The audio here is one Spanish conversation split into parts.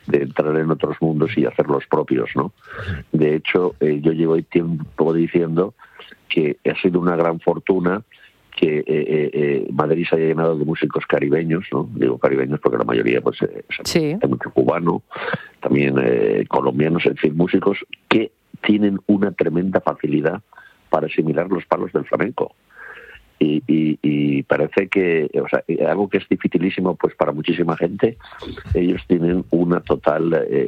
de entrar en otros mundos y hacer los propios, ¿no? De hecho, yo llevo tiempo diciendo que ha sido una gran fortuna que Madrid se haya llenado de músicos caribeños, ¿no? Digo caribeños porque la mayoría pues hay mucho cubano, también colombianos, en fin, músicos que tienen una tremenda facilidad para asimilar los palos del flamenco. Y parece que, o sea, algo que es dificilísimo pues para muchísima gente, ellos tienen una total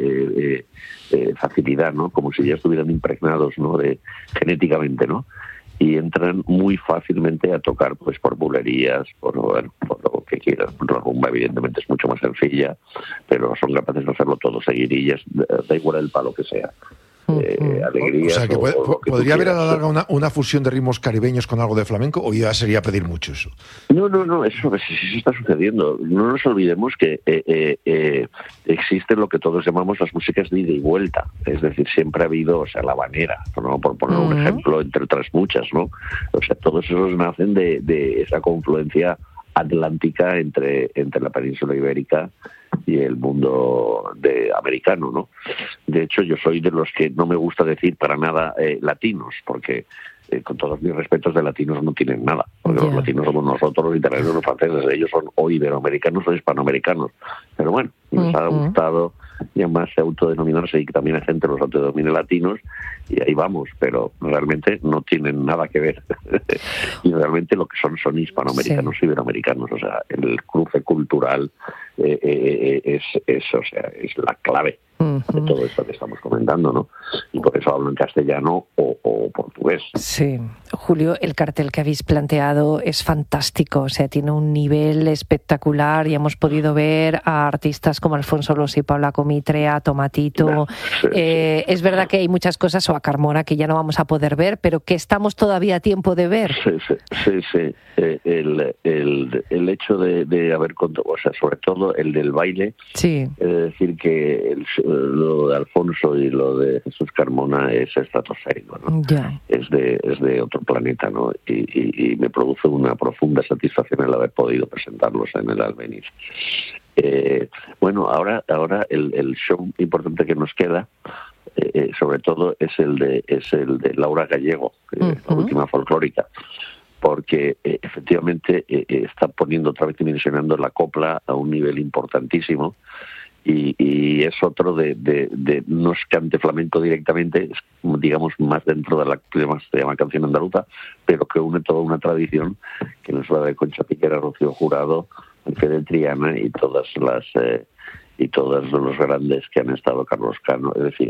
facilidad, ¿no? Como si ya estuvieran impregnados, ¿no? Genéticamente, ¿no? Y entran muy fácilmente a tocar pues por bulerías, por lo que quieran. La rumba evidentemente es mucho más sencilla, pero son capaces de hacerlo todo, seguidillas, da igual el palo que sea. Alegrías. O sea, que podría haber a la larga una fusión de ritmos caribeños con algo de flamenco, o ya sería pedir mucho eso. No, eso está sucediendo. No nos olvidemos que existe lo que todos llamamos las músicas de ida y vuelta. Es decir, siempre ha habido, o sea, la habanera, ¿no? Por poner un ejemplo, entre otras muchas, ¿no? O sea, todos esos nacen de esa confluencia atlántica entre la península ibérica y el mundo americano, ¿no? De hecho, yo soy de los que no me gusta decir para nada latinos, porque con todos mis respetos, de latinos no tienen nada, porque los latinos somos nosotros, los italianos, los franceses, ellos son o iberoamericanos o hispanoamericanos. Pero bueno, nos ha gustado llamarse, autodenominarse, y que también hay gente los autodenomina latinos, y ahí vamos, pero realmente no tienen nada que ver. Y realmente lo que son hispanoamericanos, iberoamericanos. O sea, el cruce cultural es la clave de todo esto que estamos comentando, ¿no? Y por eso hablo en castellano o portugués. Sí. Julio, el cartel que habéis planteado es fantástico, o sea, tiene un nivel espectacular y hemos podido ver a artistas como Alfonso Losi, Paula Comitrea, Tomatito. Es verdad que hay muchas cosas, o a Carmona, que ya no vamos a poder ver, pero que estamos todavía a tiempo de ver. Sí. El hecho de haber contado, o sea, sobre todo el del baile, es decir, que lo de Alfonso y lo de Jesús Carmona es estratosférico, ¿no? Es de otro planeta, ¿no? Y me produce una profunda satisfacción el haber podido presentarlos en el Albéniz. Bueno, ahora el show importante que nos queda, sobre todo, es el de Laura Gallego, la última folclórica, porque efectivamente está poniendo otra vez, dimensionando la copla a un nivel importantísimo. Y es otro de no es cante flamenco directamente, es, digamos, más dentro de la que se llama canción andaluza, pero que une toda una tradición que nos va de Concha Piquera, Rocío Jurado, Fede Triana y todos los grandes que han estado, Carlos Cano. Es decir,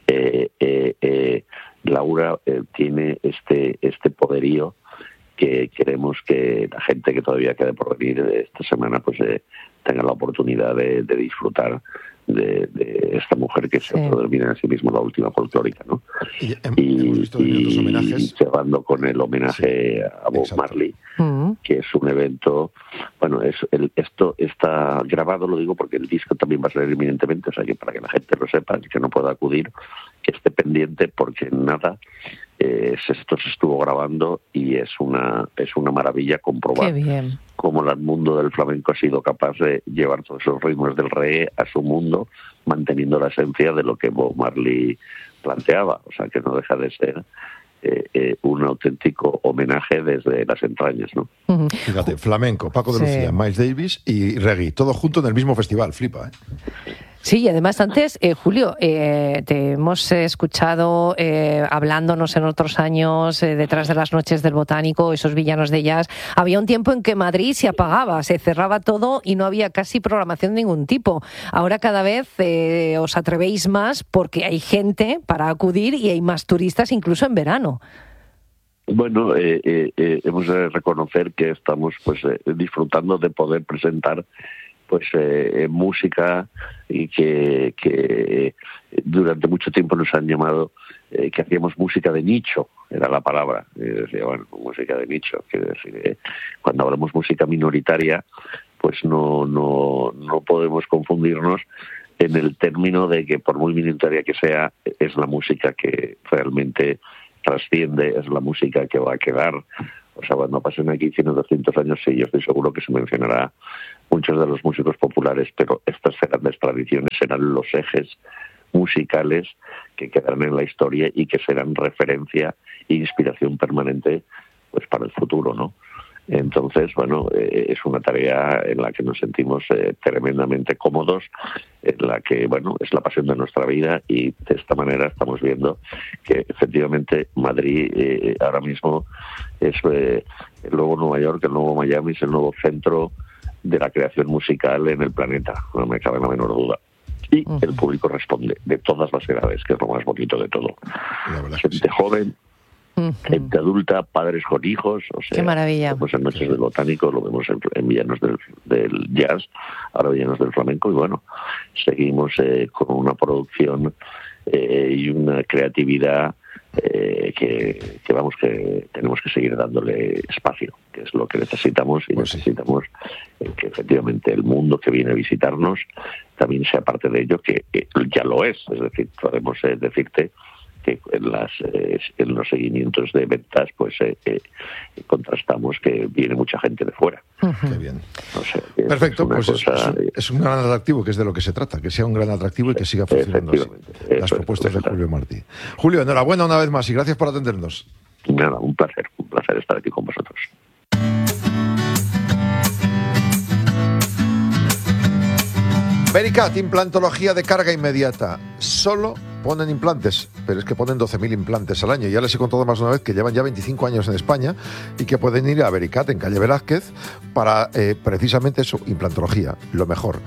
Laura tiene este poderío que queremos que la gente que todavía quede por venir esta semana pues tenga la oportunidad de disfrutar de esta mujer que se autodenomina a sí misma la última folclórica, ¿no? Y homenajes, llevando con el homenaje a Bob Marley, que es un evento, bueno, esto está grabado, lo digo porque el disco también va a salir inminentemente, o sea que para que la gente lo sepa, que no pueda acudir, que esté pendiente, porque nada, esto se estuvo grabando y es una maravilla comprobar cómo el mundo del flamenco ha sido capaz de llevar todos esos ritmos del reggae a su mundo, manteniendo la esencia de lo que Bob Marley planteaba. O sea, que no deja de ser un auténtico homenaje desde las entrañas, ¿no? Fíjate, flamenco, Paco de Lucía, Miles Davis y reggae, todo junto en el mismo festival, flipa, ¿eh? Sí, y además antes, Julio, te hemos escuchado hablándonos en otros años, detrás de las noches del Botánico, esos villanos de jazz. Había un tiempo en que Madrid se apagaba, se cerraba todo y no había casi programación de ningún tipo. Ahora cada vez os atrevéis más porque hay gente para acudir y hay más turistas incluso en verano. Bueno, hemos de reconocer que estamos pues disfrutando de poder presentar pues música, y que durante mucho tiempo nos han llamado que hacíamos música de nicho, era la palabra. Y decía, bueno, música de nicho, quiere decir, cuando hablamos música minoritaria, pues no podemos confundirnos en el término de que por muy minoritaria que sea, es la música que realmente trasciende, es la música que va a quedar. O sea, cuando pasen aquí 100 o 200 años, sí, yo estoy seguro que se mencionará muchos de los músicos populares, pero estas grandes tradiciones serán los ejes musicales que quedarán en la historia y que serán referencia e inspiración permanente pues para el futuro, ¿no? Entonces, bueno, es una tarea en la que nos sentimos tremendamente cómodos, en la que, bueno, es la pasión de nuestra vida, y de esta manera estamos viendo que efectivamente Madrid ahora mismo es el nuevo Nueva York, el nuevo Miami, es el nuevo centro de la creación musical en el planeta, no me cabe la menor duda. Y el público responde de todas las edades, que es lo más bonito de todo. Gente joven, gente adulta, padres con hijos, o sea, qué maravilla. Lo vemos en Noches del Botánico, lo vemos en Villanos del Jazz, ahora Villanos del Flamenco, y bueno, seguimos con una producción y una creatividad que vamos, que tenemos que seguir dándole espacio, que es lo que necesitamos, y pues necesitamos que efectivamente el mundo que viene a visitarnos también sea parte de ello, que ya lo es decir, podemos decirte que en los seguimientos de ventas pues contrastamos que viene mucha gente de fuera. Qué bien. O sea, perfecto, pues es un gran atractivo, que es de lo que se trata, que sea un gran atractivo y que siga funcionando así. Las propuestas de Julio Martí. Julio, enhorabuena una vez más y gracias por atendernos. Nada, un placer estar aquí con vosotros. Vericat, implantología de carga inmediata. Solo ponen implantes, pero es que ponen 12.000 implantes al año. Ya les he contado más de una vez que llevan ya 25 años en España y que pueden ir a Vericat en calle Velázquez para precisamente eso, implantología, lo mejor.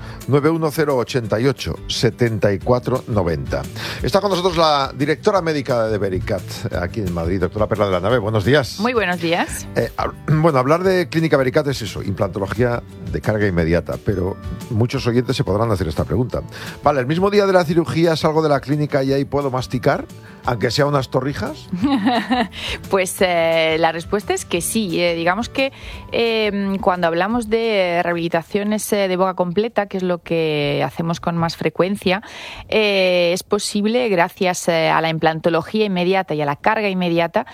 91088-7490. Está con nosotros la directora médica de Vericat aquí en Madrid, doctora Perla de la Nave. Buenos días. Muy buenos días. Bueno, hablar de clínica Vericat es eso, implantología de carga inmediata, pero muchos oyentes se podrán hacer esta pregunta. Vale, el mismo día de la cirugía salgo de la clínica y ahí puedo masticar, aunque sea unas torrijas. Pues la respuesta es que sí. Digamos que cuando hablamos de rehabilitaciones de boca completa, que es lo que hacemos con más frecuencia, es posible, gracias a la implantología inmediata y a la carga inmediata,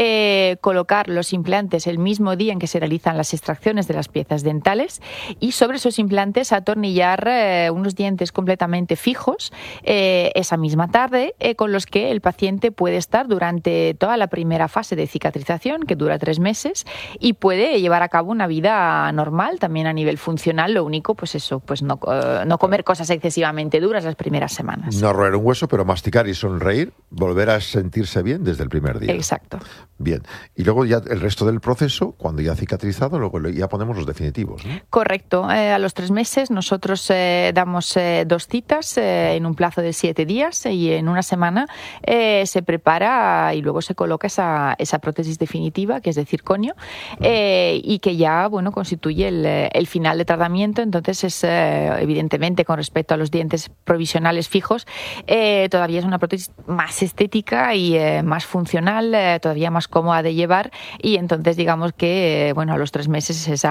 colocar los implantes el mismo día en que se realizan las extracciones de las piezas dentales, y sobre esos implantes atornillar unos dientes completamente fijos esa misma tarde, con los que el paciente puede estar durante toda la primera fase de cicatrización, que dura 3 meses, y puede llevar a cabo una vida normal, también a nivel funcional. Lo único, pues eso, pues no comer cosas excesivamente duras las primeras semanas. No roer un hueso, pero masticar y sonreír, volver a sentirse bien desde el primer día. Exacto. Bien. Y luego ya el resto del proceso, cuando ya ha cicatrizado, luego ya ponemos los definitivos, ¿no? Correcto. A los 3 meses nosotros damos 2 citas en un plazo de 7 días, y en una semana se prepara y luego se coloca esa prótesis definitiva, que es de circonio, y que ya, bueno, constituye el final de tratamiento. Entonces es evidentemente, con respecto a los dientes provisionales fijos, todavía es una prótesis más estética y más funcional, todavía más cómoda de llevar, y entonces digamos que bueno, a los 3 meses es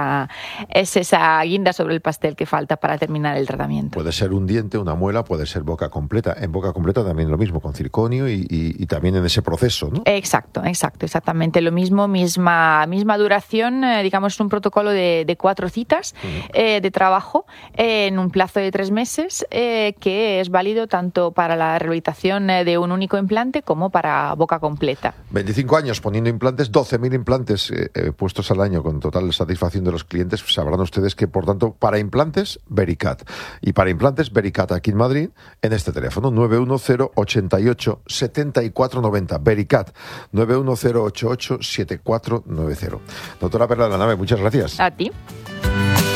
esa guinda sobre el pastel que falta para terminar el tratamiento. Puede ser un diente, una muela, puede ser boca completa. En boca completa también lo mismo, con circonio y también en ese proceso, ¿no? Exactamente lo mismo, misma duración, digamos, es un protocolo de 4 citas de trabajo en un plazo de 3 meses, que es válido tanto para la rehabilitación de un único implante como para boca completa. 25 años poniendo implantes, 12.000 implantes puestos al año con total satisfacción de los clientes. Sabrán ustedes que, por tanto, para implantes, Vericat. Y para implantes, Vericat aquí en Madrid, en este teléfono, 91088-7490. Vericat, 91088-7490. Doctora Perla de la Nave, muchas gracias. A ti.